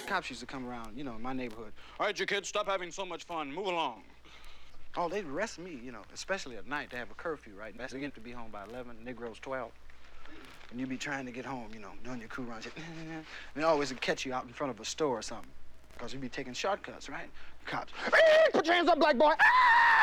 Cops used to come around, in my neighborhood. All right, you kids, stop having so much fun. Move along. Oh, they'd arrest me, especially at night. They have a curfew, right? That's to be home by 11, Negroes 12. And you be trying to get home, doing your cool runs. And they always would catch you out in front of a store or something. Because you'd be taking shortcuts, right? Cops. Put your hands up, black boy.